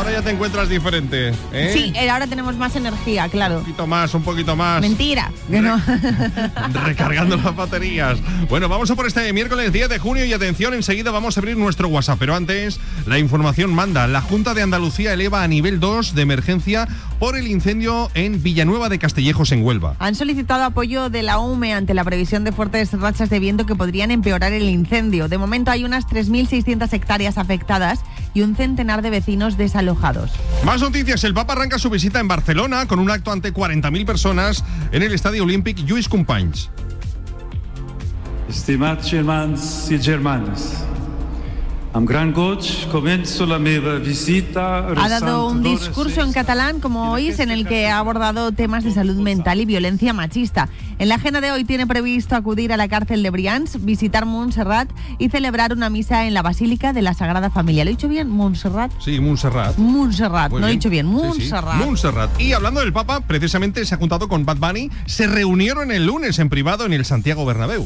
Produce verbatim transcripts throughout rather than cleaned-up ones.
Ahora ya te encuentras diferente, ¿eh? Sí, ahora tenemos más energía, claro. Un poquito más, un poquito más. Mentira, que no. Recargando las baterías. Bueno, vamos a por este miércoles diez de junio y atención, enseguida vamos a abrir nuestro WhatsApp. Pero antes, la información manda. La Junta de Andalucía eleva a nivel dos de emergencia por el incendio en Villanueva de Castillejos, en Huelva. Han solicitado apoyo de la U M E ante la previsión de fuertes rachas de viento que podrían empeorar el incendio. De momento hay unas tres mil seiscientas hectáreas afectadas y un centenar de vecinos desalojados. Más noticias. El Papa arranca su visita en Barcelona con un acto ante cuarenta mil personas en el Estadio Olímpic Lluís Companys. Estimats germans i germanes, amb gran goig començo la meva visita. Ha dado un discurso en catalán, como oís, en el que ha abordado temas de salud mental y violencia machista. En la agenda de hoy tiene previsto acudir a la cárcel de Brians, visitar Montserrat y celebrar una misa en la Basílica de la Sagrada Familia. ¿Lo he dicho bien? ¿Montserrat? Sí, Montserrat. Montserrat, Muy no bien. he dicho bien. Sí, Montserrat. sí. Montserrat. Y hablando del Papa, precisamente se ha juntado con Bad Bunny. Se reunieron el lunes en privado en el Santiago Bernabéu.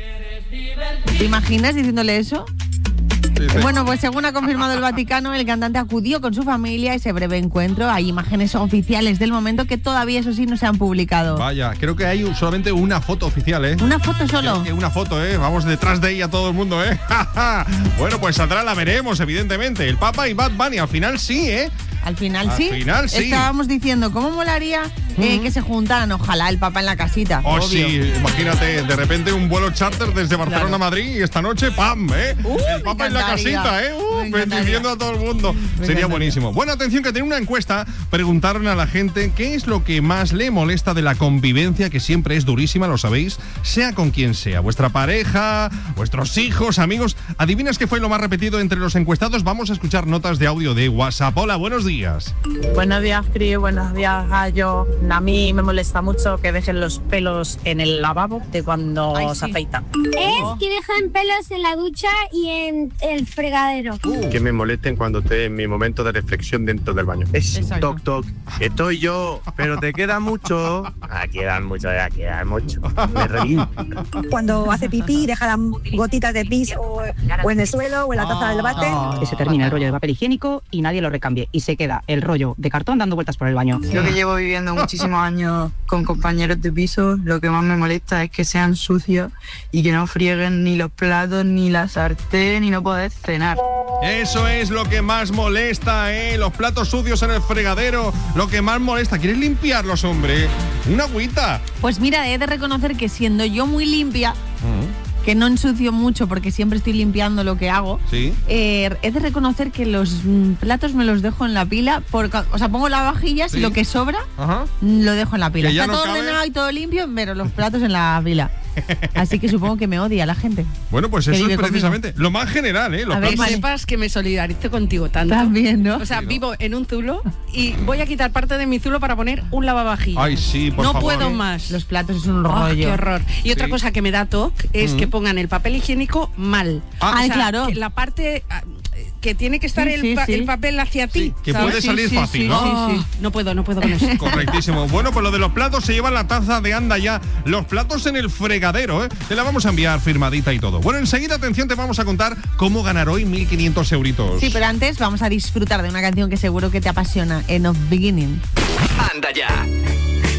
¿Te imaginas diciéndole eso? Sí, sí. Bueno, pues según ha confirmado el Vaticano, el cantante acudió con su familia a ese breve encuentro. Hay imágenes oficiales del momento que todavía, eso sí, no se han publicado. Vaya, creo que hay solamente una foto oficial, ¿eh? ¿Una foto solo? Que una foto, ¿eh? Vamos detrás de ella todo el mundo, ¿eh? Bueno, pues saldrá, la veremos, evidentemente. El Papa y Bad Bunny, al final sí, ¿eh? Al final Al sí. final sí. Estábamos diciendo, ¿cómo molaría eh, que se juntaran? Ojalá el Papa en la casita. Oh, obvio. sí, imagínate, de repente un vuelo charter desde Barcelona Claro. a Madrid y esta noche, ¡pam! ¿eh? Uh, el Papa me en la encantaría. casita, ¿eh? Uh, Me encantaría. bendiciondo a todo el mundo. Me Sería encantaría. buenísimo. Bueno, atención, que tiene una encuesta. Preguntaron a la gente qué es lo que más le molesta de la convivencia, que siempre es durísima, lo sabéis, sea con quien sea. Vuestra pareja, vuestros hijos, amigos. ¿Adivinas qué fue lo más repetido entre los encuestados? Vamos a escuchar notas de audio de WhatsApp. Hola, buenos días. Buenos días, Cris. Buenos días, Gallo. A mí me molesta mucho que dejen los pelos en el lavabo de cuando Ay, se sí. afeitan. Es que dejan pelos en la ducha y en el fregadero. Que me molesten cuando esté en mi momento de reflexión dentro del baño. Es Exacto. toc toc, estoy yo, pero te queda mucho. Ah, quedan mucho, ya quedan mucho. Me reviento. Cuando hace pipí deja las gotitas de pis o, o en el suelo o en la taza del bate. Que se termina el rollo de papel higiénico y nadie lo recambie y se queda el rollo de cartón dando vueltas por el baño. Yo que llevo viviendo muchísimos años con compañeros de piso, lo que más me molesta es que sean sucios y que no frieguen ni los platos, ni la sartén, ni no poder cenar. Eso es lo que más molesta, ¿eh? Los platos sucios en el fregadero, lo que más molesta. ¿Quieres limpiarlos, hombre? Una agüita. Pues mira, he de reconocer que siendo yo muy limpia, que no ensucio mucho porque siempre estoy limpiando lo que hago, Sí. eh, he de reconocer que los mm, platos me los dejo en la pila, por, o sea, pongo lavavajillas Sí. y lo que sobra Ajá. mm, lo dejo en la pila. Que ya Está no todo cabe. ordenado y todo limpio, pero los platos en la pila. Así que supongo que me odia la gente. Bueno, pues Que eso es vive precisamente lo más general, ¿eh? Los A ver, platos- vale. Sepas que me solidarizo contigo tanto. También, ¿no? O sea, Sí, ¿no? vivo en un zulo y voy a quitar parte de mi zulo para poner un lavavajillas. Ay, sí, por no favor. puedo más. Los platos es un Ah, rollo. qué horror. Y otra Sí. cosa que me da toque es Mm. que pongan el papel higiénico mal. Ah, O sea, claro. que la parte ah, que tiene que estar Sí, el, sí, pa- sí. el papel hacia ti. Sí, que ¿sabes? puede salir sí, fácil, sí, ¿no? sí, Oh, sí. no puedo, no puedo con eso. Correctísimo. Bueno, pues lo de los platos se llevan la taza de anda ya. Los platos en el fregadero, ¿eh? Te la vamos a enviar firmadita y todo. Bueno, enseguida, atención, te vamos a contar cómo ganar hoy mil quinientos euritos. Sí, pero antes vamos a disfrutar de una canción que seguro que te apasiona, En of Beginning. Anda ya.